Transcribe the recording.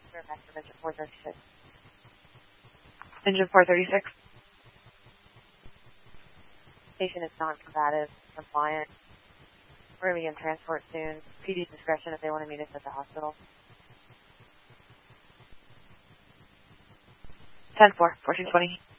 Fairfax of engine 436. Engine 436. Patient is non-combative, compliant. We're going to begin transport soon. PD's discretion if they want to meet us at the hospital. 10-4, 1420.